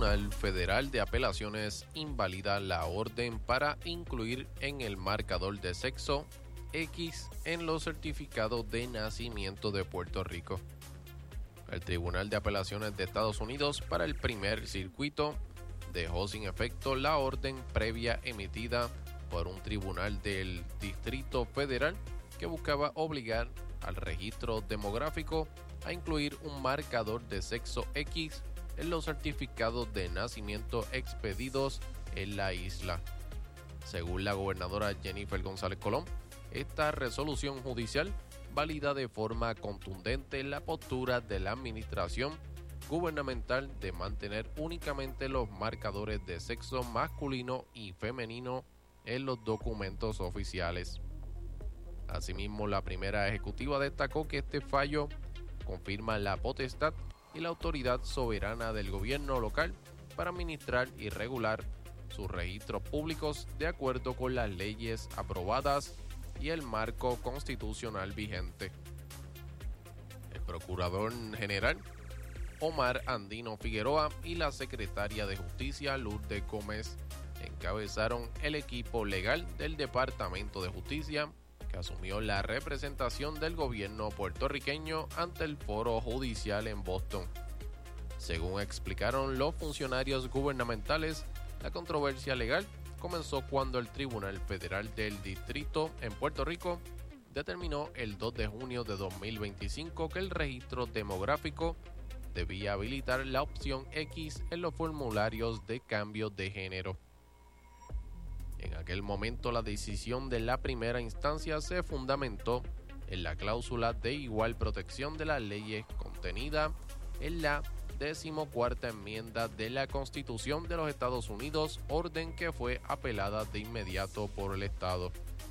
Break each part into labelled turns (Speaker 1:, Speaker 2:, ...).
Speaker 1: Tribunal Federal de Apelaciones invalida la orden para incluir en el marcador de sexo X en los certificados de nacimiento de Puerto Rico. El Tribunal de Apelaciones de Estados Unidos para el primer circuito dejó sin efecto la orden previa emitida por un tribunal del Distrito Federal que buscaba obligar al registro demográfico a incluir un marcador de sexo X en los certificados de nacimiento expedidos en la isla. Según la gobernadora Jennifer González Colón, esta resolución judicial valida de forma contundente la postura de la administración gubernamental de mantener únicamente los marcadores de sexo masculino y femenino en los documentos oficiales. Asimismo, la primera ejecutiva destacó que este fallo confirma la potestad y la autoridad soberana del gobierno local para administrar y regular sus registros públicos de acuerdo con las leyes aprobadas y el marco constitucional vigente. El procurador general Omar Andino Figueroa y la secretaria de Justicia Lourdes Gómez encabezaron el equipo legal del Departamento de Justicia que asumió la representación del gobierno puertorriqueño ante el foro judicial en Boston. Según explicaron los funcionarios gubernamentales, la controversia legal comenzó cuando el Tribunal Federal del Distrito en Puerto Rico determinó el 2 de junio de 2025 que el registro demográfico debía habilitar la opción X en los formularios de cambio de género. En aquel momento, la decisión de la primera instancia se fundamentó en la cláusula de igual protección de las leyes contenida en la 14ª enmienda de la Constitución de los Estados Unidos, orden que fue apelada de inmediato por el Estado.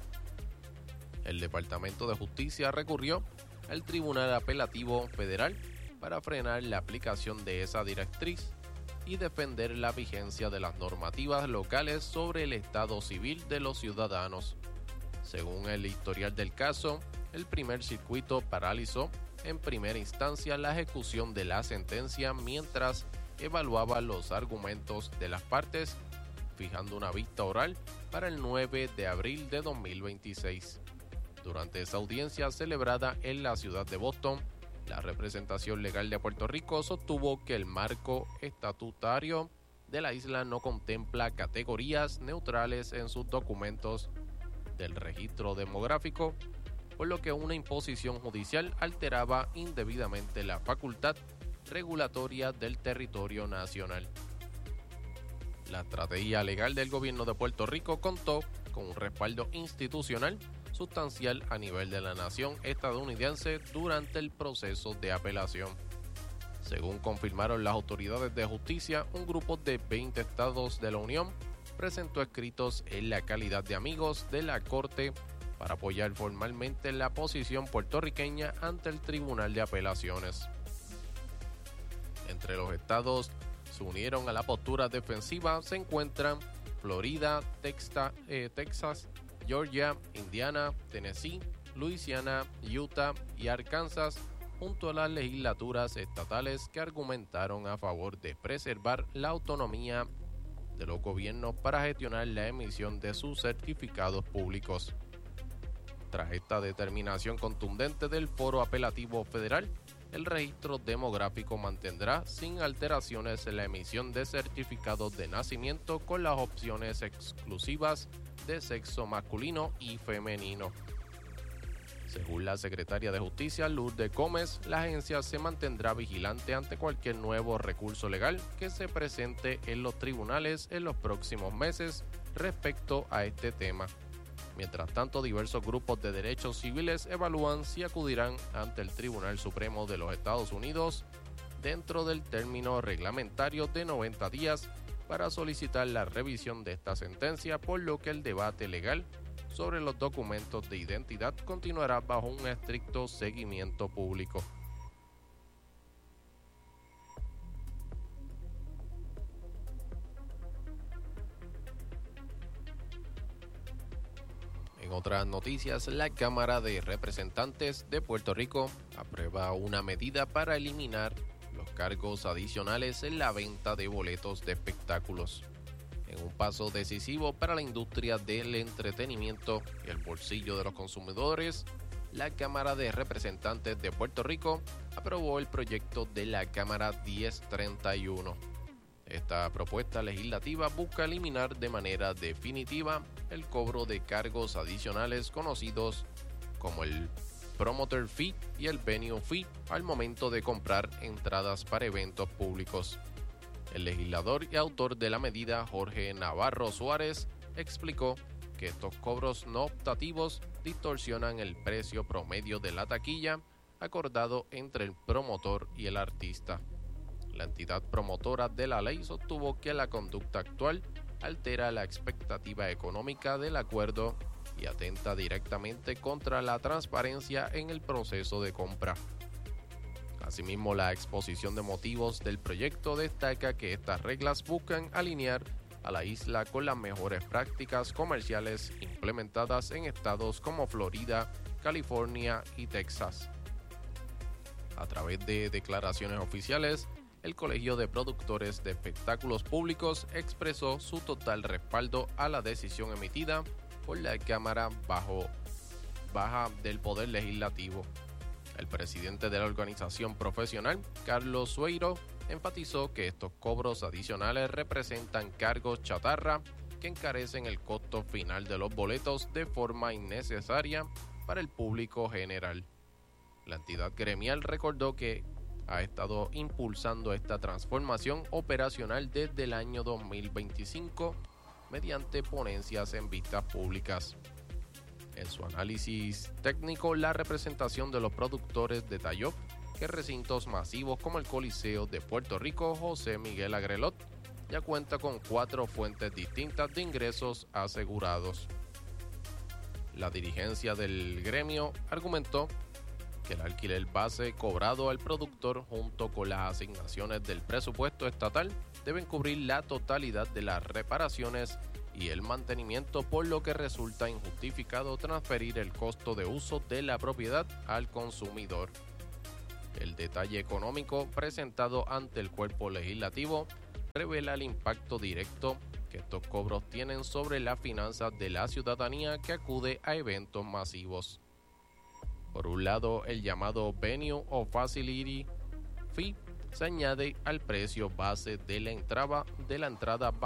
Speaker 1: El Departamento de Justicia recurrió al Tribunal Apelativo Federal para frenar la aplicación de esa directriz y defender la vigencia de las normativas locales sobre el estado civil de los ciudadanos. Según el historial del caso, el primer circuito paralizó en primera instancia la ejecución de la sentencia mientras evaluaba los argumentos de las partes, fijando una vista oral para el 9 de abril de 2026. Durante esa audiencia celebrada en la ciudad de Boston, la representación legal de Puerto Rico sostuvo que el marco estatutario de la isla no contempla categorías neutrales en sus documentos del registro demográfico, por lo que una imposición judicial alteraba indebidamente la facultad regulatoria del territorio nacional. La estrategia legal del gobierno de Puerto Rico contó con un respaldo institucional sustancial a nivel de la nación estadounidense durante el proceso de apelación. Según confirmaron las autoridades de justicia, un grupo de 20 estados de la Unión presentó escritos en la calidad de amigos de la Corte para apoyar formalmente la posición puertorriqueña ante el Tribunal de Apelaciones. Entre los estados se unieron a la postura defensiva se encuentran Florida, Texas, Georgia, Indiana, Tennessee, Luisiana, Utah y Arkansas, junto a las legislaturas estatales que argumentaron a favor de preservar la autonomía de los gobiernos para gestionar la emisión de sus certificados públicos. Tras esta determinación contundente del Foro Apelativo Federal, el registro demográfico mantendrá sin alteraciones la emisión de certificados de nacimiento con las opciones exclusivas de sexo masculino y femenino. Según la secretaria de Justicia Lourdes Gómez, la agencia se mantendrá vigilante ante cualquier nuevo recurso legal que se presente en los tribunales en los próximos meses respecto a este tema. Mientras tanto, diversos grupos de derechos civiles evalúan si acudirán ante el Tribunal Supremo de los Estados Unidos dentro del término reglamentario de 90 días para solicitar la revisión de esta sentencia, por lo que el debate legal sobre los documentos de identidad continuará bajo un estricto seguimiento público. En otras noticias, la Cámara de Representantes de Puerto Rico aprueba una medida para eliminar los cargos adicionales en la venta de boletos de espectáculos. En un paso decisivo para la industria del entretenimiento y el bolsillo de los consumidores, la Cámara de Representantes de Puerto Rico aprobó el proyecto de la Cámara 1031. Esta propuesta legislativa busca eliminar de manera definitiva el cobro de cargos adicionales conocidos como el Promoter Fee y el Venue Fee al momento de comprar entradas para eventos públicos. El legislador y autor de la medida, Jorge Navarro Suárez, explicó que estos cobros no optativos distorsionan el precio promedio de la taquilla acordado entre el promotor y el artista. La entidad promotora de la ley sostuvo que la conducta actual altera la expectativa económica del acuerdo y atenta directamente contra la transparencia en el proceso de compra. Asimismo, la exposición de motivos del proyecto destaca que estas reglas buscan alinear a la isla con las mejores prácticas comerciales implementadas en estados como Florida, California y Texas. A través de declaraciones oficiales, el Colegio de Productores de Espectáculos Públicos expresó su total respaldo a la decisión emitida por la Cámara Baja del Poder Legislativo. El presidente de la organización profesional, Carlos Sueiro, enfatizó que estos cobros adicionales representan cargos chatarra que encarecen el costo final de los boletos de forma innecesaria para el público general. La entidad gremial recordó que ha estado impulsando esta transformación operacional desde el año 2025 mediante ponencias en vistas públicas. En su análisis técnico, la representación de los productores detalló que recintos masivos como el Coliseo de Puerto Rico José Miguel Agrelot ya cuenta con 4 fuentes distintas de ingresos asegurados. La dirigencia del gremio argumentó que el alquiler base cobrado al productor junto con las asignaciones del presupuesto estatal deben cubrir la totalidad de las reparaciones y el mantenimiento, por lo que resulta injustificado transferir el costo de uso de la propiedad al consumidor. El detalle económico presentado ante el cuerpo legislativo revela el impacto directo que estos cobros tienen sobre las finanzas de la ciudadanía que acude a eventos masivos. Por un lado, el llamado Venue o Facility Fee se añade al precio base de la entrada